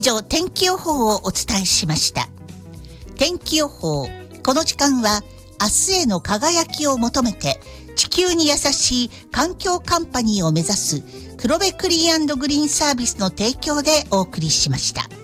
以上、天気予報をお伝えしました。天気予報。この時間は明日への輝きを求めて地球に優しい環境カンパニーを目指す黒部クリーン&グリーンサービスの提供でお送りしました。